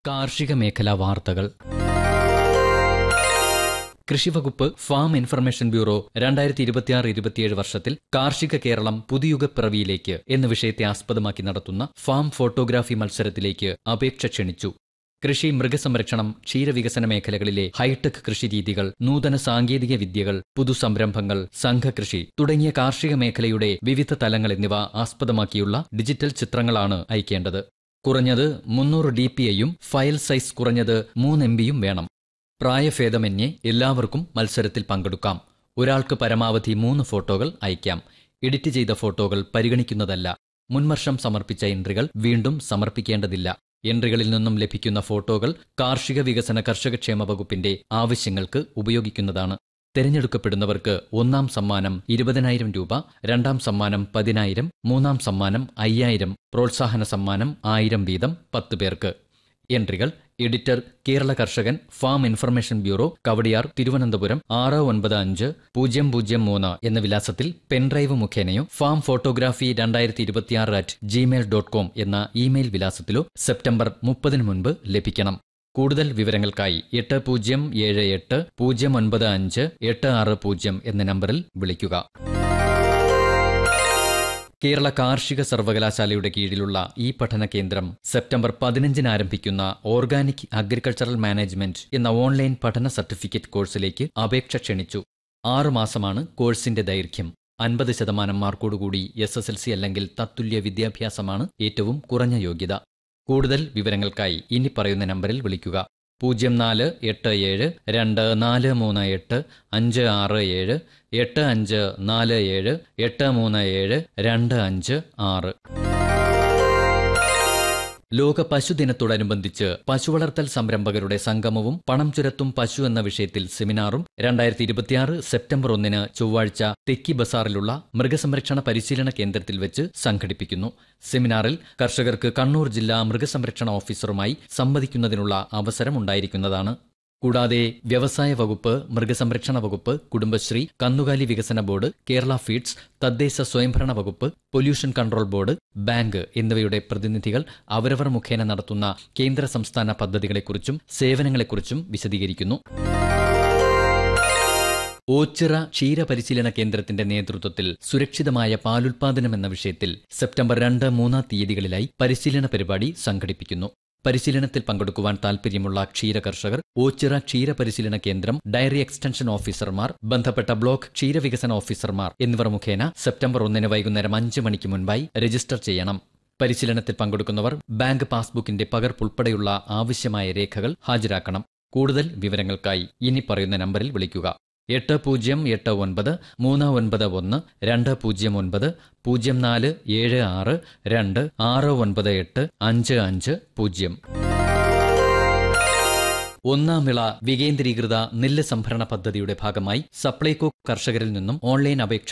കാർഷിക മേഖലാ വാർത്തകൾ. കൃഷിവകുപ്പ് ഫാം ഇൻഫർമേഷൻ ബ്യൂറോ 2026-27 വർഷത്തിൽ കാർഷിക കേരളം പുതുയുഗപ്പിറവിയിലേക്ക് എന്ന വിഷയത്തെ ആസ്പദമാക്കി നടത്തുന്ന ഫാം ഫോട്ടോഗ്രാഫി മത്സരത്തിലേക്ക് അപേക്ഷ ക്ഷണിച്ചു. കൃഷി, മൃഗസംരക്ഷണം, ക്ഷീരവികസന മേഖലകളിലെ ഹൈടെക് കൃഷിരീതികൾ, നൂതന സാങ്കേതിക വിദ്യകൾ, പുതുസംരംഭങ്ങൾ, സംഘകൃഷി തുടങ്ങിയ കാർഷിക മേഖലയുടെ വിവിധ തലങ്ങൾ എന്നിവ ആസ്പദമാക്കിയുള്ള ഡിജിറ്റൽ ചിത്രങ്ങളാണ് അയക്കേണ്ടത്. കുറഞ്ഞത് 300 DPIയും ഫയൽ സൈസ് കുറഞ്ഞത് 3 MBയും വേണം. പ്രായഭേദമന്യേ എല്ലാവർക്കും മത്സരത്തിൽ പങ്കെടുക്കാം. ഒരാൾക്ക് പരമാവധി 3 ഫോട്ടോകൾ അയക്കാം. എഡിറ്റ് ചെയ്ത ഫോട്ടോകൾ പരിഗണിക്കുന്നതല്ല. മുൻവർഷം സമർപ്പിച്ച എൻട്രികൾ വീണ്ടും സമർപ്പിക്കേണ്ടതില്ല. എൻട്രികളിൽ നിന്നും ലഭിക്കുന്ന ഫോട്ടോകൾ കാർഷിക വികസന കർഷകക്ഷേമ വകുപ്പിന്റെ ആവശ്യങ്ങൾക്ക് ഉപയോഗിക്കുന്നതാണ്. തെരഞ്ഞെടുക്കപ്പെടുന്നവർക്ക് ഒന്നാം സമ്മാനം 20,000 രൂപ, രണ്ടാം സമ്മാനം 10,000, മൂന്നാം സമ്മാനം 5,000, പ്രോത്സാഹന സമ്മാനം 1,000 വീതം 10 പേർക്ക്. എൻട്രികൾ: എഡിറ്റർ, കേരള കർഷകൻ, farm information bureau, Kowdiar, Thiruvananthapuram 695003 എന്ന വിലാസത്തിൽ പെൻഡ്രൈവ് മുഖേനയോ ഫാം ഫോട്ടോഗ്രാഫി 2026@gmail.com എന്ന ഇമെയിൽ വിലാസത്തിലോ സെപ്റ്റംബർ 30 മുൻപ് ലഭിക്കണം. കൂടുതൽ വിവരങ്ങൾക്കായി 8078-095-860 എന്ന നമ്പറിൽ വിളിക്കുക. കേരള കാർഷിക സർവകലാശാലയുടെ കീഴിലുള്ള ഈ പഠന കേന്ദ്രം സെപ്റ്റംബർ 15 ആരംഭിക്കുന്ന ഓർഗാനിക് അഗ്രികൾച്ചറൽ മാനേജ്മെന്റ് എന്ന ഓൺലൈൻ പഠന സർട്ടിഫിക്കറ്റ് കോഴ്സിലേക്ക് അപേക്ഷ ക്ഷണിച്ചു. 6 മാസമാണ് കോഴ്സിന്റെ ദൈർഘ്യം. 50% മാർക്കോടുകൂടി SSLC അല്ലെങ്കിൽ തത്തുല്യ വിദ്യാഭ്യാസമാണ് ഏറ്റവും കുറഞ്ഞ യോഗ്യത. കൂടുതൽ വിവരങ്ങൾക്കായി ഇനി പറയുന്ന നമ്പറിൽ വിളിക്കുക: 0487-2438-567, 8547-837-256. ലോക പശുദിനത്തോടനുബന്ധിച്ച് പശുവളർത്തൽ സംരംഭകരുടെ സംഗമവും പണം ചുരത്തും പശു എന്ന വിഷയത്തിൽ സെമിനാറും 2026 സെപ്റ്റംബർ 1 ചൊവ്വാഴ്ച തെക്കി ബസാറിലുള്ള മൃഗസംരക്ഷണ പരിശീലന കേന്ദ്രത്തിൽ വെച്ച് സംഘടിപ്പിക്കുന്നു. സെമിനാറിൽ കർഷകർക്ക് കണ്ണൂർ ജില്ലാ മൃഗസംരക്ഷണ ഓഫീസറുമായി സംവദിക്കുന്നതിനുള്ള അവസരം ഉണ്ടായിരിക്കുന്നതാണ്. കൂടാതെ വ്യവസായ വകുപ്പ്, മൃഗസംരക്ഷണ വകുപ്പ്, കുടുംബശ്രീ, കന്നുകാലി വികസന ബോർഡ്, കേരള ഫീഡ്സ്, തദ്ദേശ സ്വയംഭരണ വകുപ്പ്, പൊല്യൂഷൻ കൺട്രോൾ ബോർഡ്, ബാങ്ക് എന്നിവയുടെ പ്രതിനിധികൾ അവരവർ മുഖേന നടത്തുന്ന കേന്ദ്ര സംസ്ഥാന പദ്ധതികളെക്കുറിച്ചും സേവനങ്ങളെക്കുറിച്ചും വിശദീകരിക്കുന്നു. ഓച്ചിറ ക്ഷീരപരിശീലന കേന്ദ്രത്തിന്റെ നേതൃത്വത്തിൽ സുരക്ഷിതമായ പാലുൽപാദനം എന്ന വിഷയത്തിൽ സെപ്റ്റംബർ 2-3 തീയതികളിലായി പരിശീലന പരിപാടി സംഘടിപ്പിക്കുന്നു. പരിശീലനത്തിൽ പങ്കെടുക്കുവാൻ താൽപര്യമുള്ള ക്ഷീരകർഷകർ ഓച്ചിറ ക്ഷീരപരിശീലന കേന്ദ്രം ഡയറി എക്സ്റ്റൻഷൻ ഓഫീസർമാർ, ബന്ധപ്പെട്ട ബ്ലോക്ക് ക്ഷീരവികസന ഓഫീസർമാർ എന്നിവർ മുഖേന സെപ്റ്റംബർ 1 വൈകുന്നേരം 5 മണിക്ക് മുൻപായി രജിസ്റ്റർ ചെയ്യണം. പരിശീലനത്തിൽ പങ്കെടുക്കുന്നവർ ബാങ്ക് പാസ്ബുക്കിന്റെ പകർപ്പുൾപ്പെടെയുള്ള ആവശ്യമായ രേഖകൾ ഹാജരാക്കണം. കൂടുതൽ വിവരങ്ങൾക്കായി ഇനി പറയുന്ന നമ്പറിൽ വിളിക്കുക: 8089-209-0476-2698550. ഒന്നാം വിള വികേന്ദ്രീകൃത നെല്ല് സംഭരണ പദ്ധതിയുടെ ഭാഗമായി സപ്ലൈകോ കർഷകരിൽ നിന്നും ഓൺലൈൻ അപേക്ഷ